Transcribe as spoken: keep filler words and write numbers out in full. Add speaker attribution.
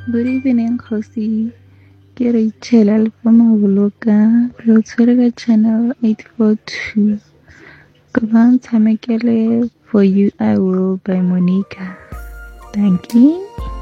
Speaker 1: Good evening, Kosi. Ke Rachel Alfa Maboloka. Re o tshwere ka channel eight forty-two. Ke ba ntshamekele For You I Will by Monica. Thank you.